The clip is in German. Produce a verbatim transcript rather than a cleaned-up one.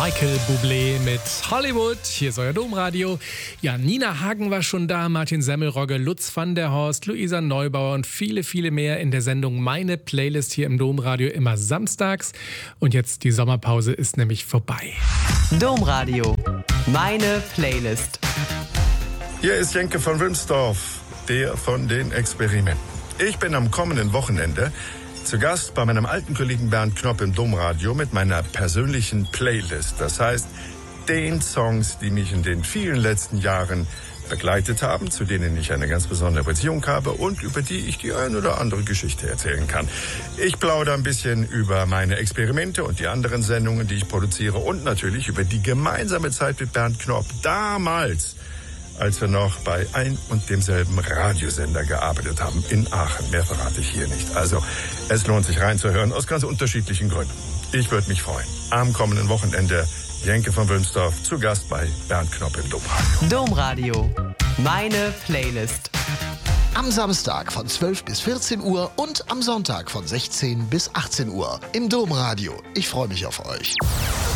Michael Bublé mit Hollywood. Hier ist euer Domradio. Ja, Nina Hagen war schon da, Martin Semmelrogge, Lutz van der Horst, Luisa Neubauer und viele, viele mehr in der Sendung Meine Playlist hier im Domradio immer samstags. Und jetzt die Sommerpause ist nämlich vorbei. Domradio. Meine Playlist. Hier ist Jenke von Wilmsdorf, der von den Experimenten. Ich bin am kommenden Wochenende zu Gast bei meinem alten Kollegen Bernd Knopp im Domradio mit meiner persönlichen Playlist. Das heißt, den Songs, die mich in den vielen letzten Jahren begleitet haben, zu denen ich eine ganz besondere Beziehung habe und über die ich die ein oder andere Geschichte erzählen kann. Ich plaudere ein bisschen über meine Experimente und die anderen Sendungen, die ich produziere und natürlich über die gemeinsame Zeit mit Bernd Knopp damals, als wir noch bei ein und demselben Radiosender gearbeitet haben in Aachen. Mehr verrate ich hier nicht. Also, es lohnt sich reinzuhören aus ganz unterschiedlichen Gründen. Ich würde mich freuen. Am kommenden Wochenende Jenke von Wilmsdorf zu Gast bei Bernd Knopp im Domradio. Domradio. Meine Playlist. Am Samstag von zwölf bis vierzehn Uhr und am Sonntag von sechzehn bis achtzehn Uhr im Domradio. Ich freue mich auf euch.